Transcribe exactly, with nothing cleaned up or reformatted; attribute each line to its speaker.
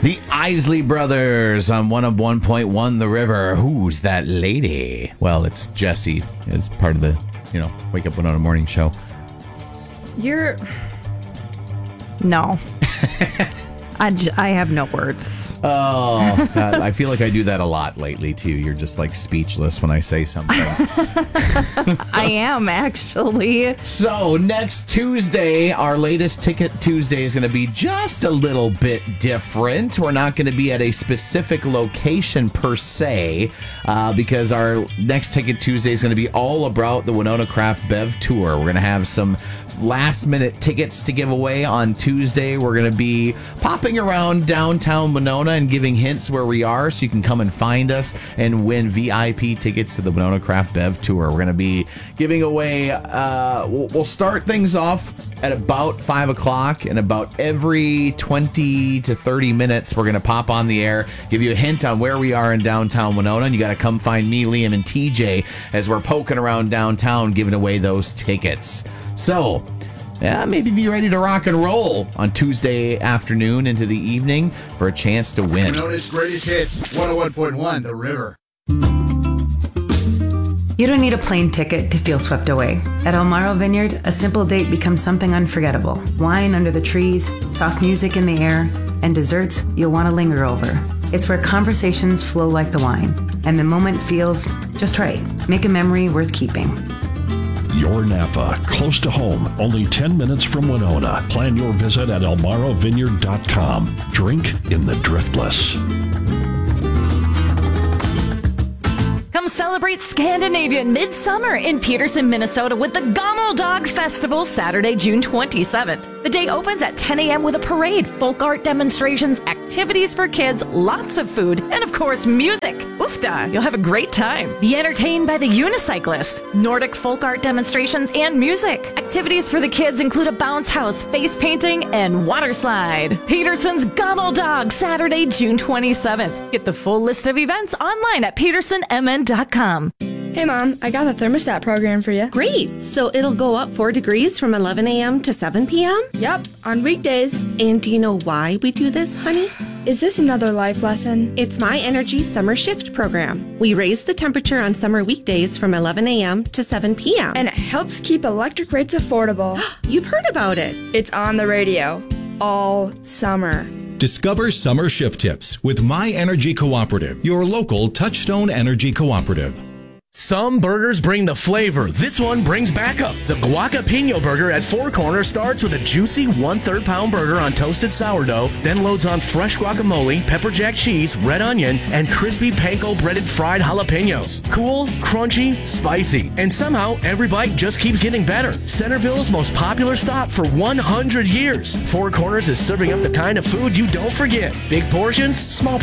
Speaker 1: The Isley Brothers on one oh one point one The River. Who's that lady? Well, it's Jessie. It's part of the, you know, Wake Up Winona morning show.
Speaker 2: You're... No. I, j- I have no words.
Speaker 1: Oh, uh, I feel like I do that a lot lately, too. You're just like speechless when I say something.
Speaker 2: I am, actually.
Speaker 1: So next Tuesday, our latest Ticket Tuesday is going to be just a little bit different. We're not going to be at a specific location per se, uh, because our next Ticket Tuesday is going to be all about the Winona Craft Bev Tour. We're going to have some last minute tickets to give away on Tuesday. We're going to be popping around downtown Winona and giving hints where we are so you can come and find us and win V I P tickets to the Winona Craft Bev Tour. We're going to be giving away, uh, we'll, we'll start things off at about five o'clock, and about every twenty to thirty minutes, we're going to pop on the air, give you a hint on where we are in downtown Winona, and you got to come find me, Liam, and T J as we're poking around downtown giving away those tickets. So, yeah, maybe be ready to rock and roll on Tuesday afternoon into the evening for a chance to win.
Speaker 3: Winona's greatest hits, one oh one point one The River.
Speaker 4: You don't need a plane ticket to feel swept away. At El Morro Vineyard, a simple date becomes something unforgettable. Wine under the trees, soft music in the air, and desserts you'll want to linger over. It's where conversations flow like the wine, and the moment feels just right. Make a memory worth keeping.
Speaker 5: Your Napa, close to home, only ten minutes from Winona. Plan your visit at el morro vineyard dot com. Drink in the driftless.
Speaker 6: Come celebrate Scandinavian Midsummer in Peterson, Minnesota with the Gammel Dog Festival Saturday, June twenty-seventh. The day opens at ten a.m. with a parade, folk art demonstrations, activities for kids, lots of food, and of course music. Oofda, you'll have a great time. Be entertained by the Unicyclist, Nordic folk art demonstrations, and music. Activities for the kids include a bounce house, face painting, and water slide. Peterson's Gammel Dog, Saturday, June twenty-seventh. Get the full list of events online at peterson m n dot com.
Speaker 7: Hey, Mom, I got the thermostat program for you.
Speaker 8: Great. So it'll go up four degrees from eleven a.m. to seven p.m.?
Speaker 7: Yep, on weekdays.
Speaker 8: And do you know why we do this, honey?
Speaker 7: Is this another life lesson?
Speaker 8: It's My Energy Summer Shift program. We raise the temperature on summer weekdays from eleven a.m. to seven p.m.
Speaker 7: And it helps keep electric rates affordable.
Speaker 8: You've heard about it.
Speaker 7: It's on the radio all summer.
Speaker 9: Discover summer shift tips with My Energy Cooperative, your local Touchstone Energy Cooperative.
Speaker 10: Some burgers bring the flavor. This one brings backup. The Guacapino burger at Four Corners starts with a juicy one-third pound burger on toasted sourdough, then loads on fresh guacamole, pepper jack cheese, red onion, and crispy panko breaded fried jalapenos. Cool, crunchy, spicy, and somehow every bite just keeps getting better. Centerville's most popular stop for one hundred years. Four Corners is serving up the kind of food you don't forget. Big portions, small